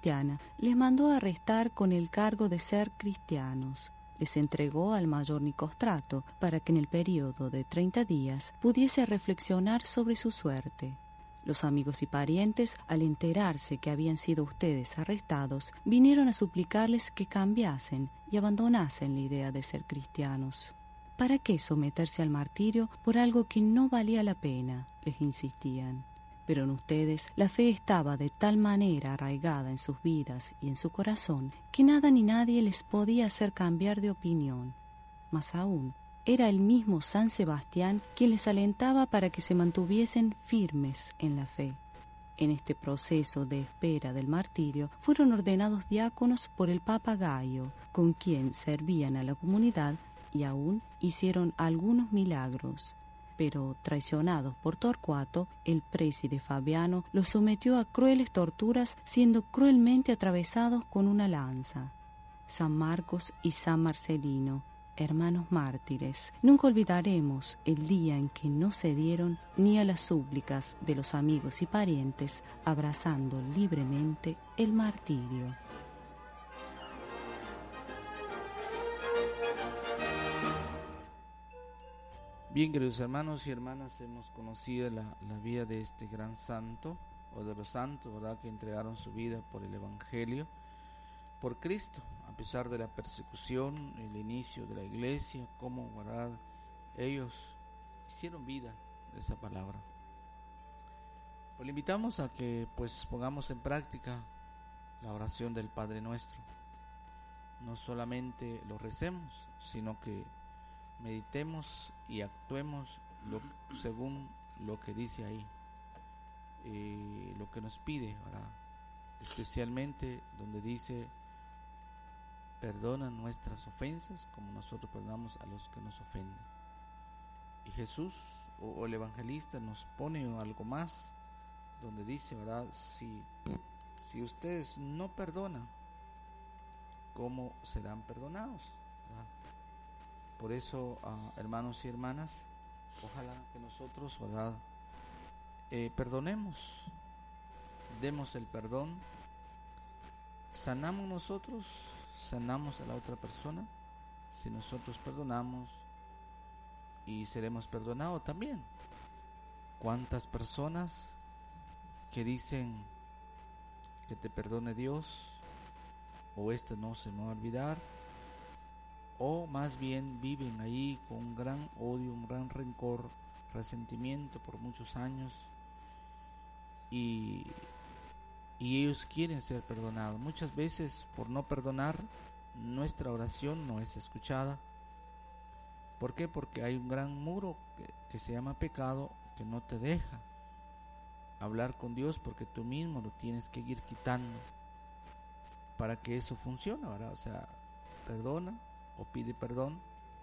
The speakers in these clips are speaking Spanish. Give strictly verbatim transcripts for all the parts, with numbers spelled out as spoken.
cristiana, les mandó arrestar con el cargo de ser cristianos. Les entregó al mayor Nicostrato para que en el período de treinta días pudiese reflexionar sobre su suerte. Los amigos y parientes, al enterarse que habían sido ustedes arrestados, vinieron a suplicarles que cambiasen y abandonasen la idea de ser cristianos. ¿Para qué someterse al martirio por algo que no valía la pena?, les insistían. Pero en ustedes la fe estaba de tal manera arraigada en sus vidas y en su corazón que nada ni nadie les podía hacer cambiar de opinión. Más aún, era el mismo San Sebastián quien les alentaba para que se mantuviesen firmes en la fe. En este proceso de espera del martirio fueron ordenados diáconos por el Papa Gayo, con quien servían a la comunidad y aún hicieron algunos milagros. Pero, traicionados por Torcuato, el préside Fabiano los sometió a crueles torturas, siendo cruelmente atravesados con una lanza. San Marcos y San Marcelino, hermanos mártires, nunca olvidaremos el día en que no cedieron ni a las súplicas de los amigos y parientes, abrazando libremente el martirio. Bien, queridos hermanos y hermanas, hemos conocido la, la vida de este gran santo, o de los santos, ¿verdad?, que entregaron su vida por el Evangelio, por Cristo, a pesar de la persecución, el inicio de la iglesia, cómo, ¿verdad?, ellos hicieron vida de esa palabra. Pues le invitamos a que pues pongamos en práctica la oración del Padre Nuestro. No solamente lo recemos, sino que meditemos y actuemos lo, según lo que dice ahí, eh, lo que nos pide, ¿verdad? Especialmente donde dice: perdona nuestras ofensas como nosotros perdonamos a los que nos ofenden. Y Jesús o, o el evangelista nos pone algo más, donde dice, ¿verdad?, si, si ustedes no perdonan, ¿cómo serán perdonados?, ¿verdad? Por eso, uh, hermanos y hermanas, ojalá que nosotros, ¿verdad?, eh, perdonemos, demos el perdón, sanamos nosotros, sanamos a la otra persona, si nosotros perdonamos, y seremos perdonados también. ¿Cuántas personas que dicen que te perdone Dios, o esto no se me va a olvidar, o más bien viven ahí con un gran odio, un gran rencor, resentimiento por muchos años, y, y ellos quieren ser perdonados? Muchas veces, por no perdonar, nuestra oración no es escuchada. ¿Por qué? Porque hay un gran muro que, que se llama pecado, que no te deja hablar con Dios, porque tú mismo lo tienes que ir quitando para que eso funcione, ¿verdad? O sea, perdona o pide perdón,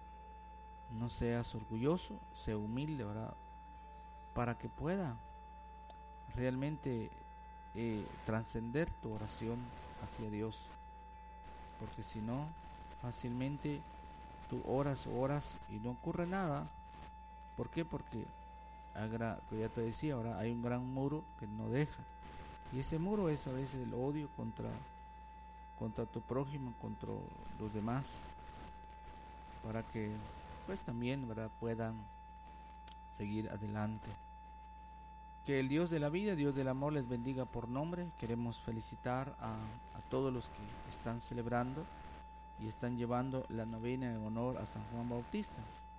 no seas orgulloso, sé humilde, ¿verdad?, para que pueda realmente eh, trascender tu oración hacia Dios, porque si no, fácilmente tú oras, oras y no ocurre nada. ¿Por qué? Porque, como ya te decía, ahora hay un gran muro que no deja, y ese muro es a veces el odio contra, contra tu prójimo, contra los demás, para que pues también, ¿verdad?, puedan seguir adelante. Que el Dios de la vida, Dios del amor, les bendiga por nombre. Queremos felicitar a, a todos los que están celebrando y están llevando la novena en honor a San Juan Bautista.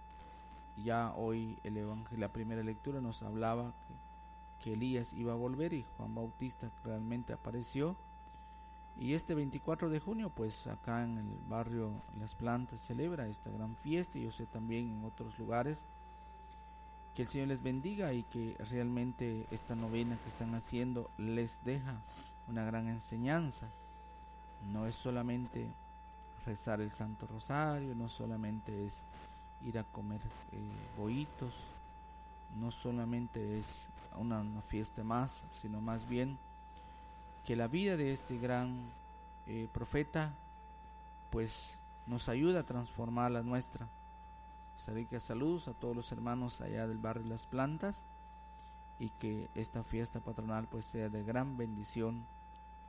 Ya hoy el evangelio, la primera lectura nos hablaba que, que Elías iba a volver, y Juan Bautista realmente apareció. Y este veinticuatro de junio, pues acá en el barrio Las Plantas celebra esta gran fiesta, y yo sé también en otros lugares. Que el Señor les bendiga y que realmente esta novena que están haciendo les deja una gran enseñanza. No es solamente rezar el Santo Rosario, no solamente es ir a comer eh, boitos, no solamente es una, una fiesta más, sino más bien que la vida de este gran eh, profeta pues nos ayuda a transformar la nuestra. Ricas saludos a todos los hermanos allá del barrio Las Plantas, y que esta fiesta patronal pues sea de gran bendición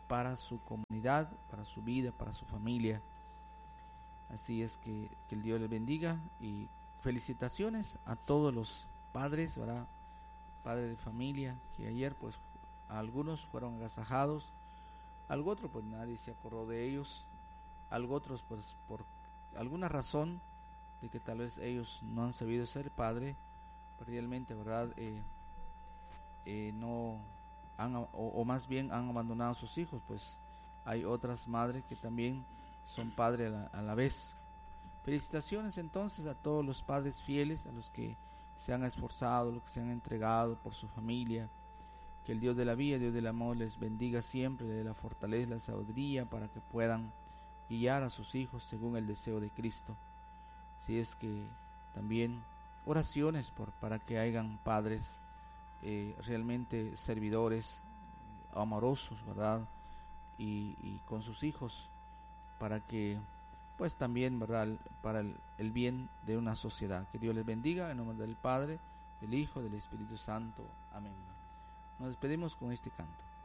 para su comunidad, para su vida, para su familia. Así es que, que el Dios les bendiga y felicitaciones a todos los padres, ¿verdad? Padres de familia, que ayer pues algunos fueron agasajados, algo otro pues nadie se acordó de ellos, algo otros pues por alguna razón de que tal vez ellos no han sabido ser padre, pero realmente, ¿verdad? Eh, eh, no han, o, o más bien han abandonado a sus hijos, pues hay otras madres que también son padres a la, a la vez. Felicitaciones entonces a todos los padres fieles, a los que se han esforzado, los que se han entregado por su familia. Que el Dios de la vida, Dios del amor les bendiga siempre, les dé la fortaleza, la sabiduría para que puedan guiar a sus hijos según el deseo de Cristo. Así es que también oraciones por, para que hayan padres eh, realmente servidores, eh, amorosos, ¿verdad? Y, y con sus hijos, para que pues también, ¿verdad? Para el, el bien de una sociedad. Que Dios les bendiga en nombre del Padre, del Hijo, del Espíritu Santo. Amén. Nos despedimos con este canto.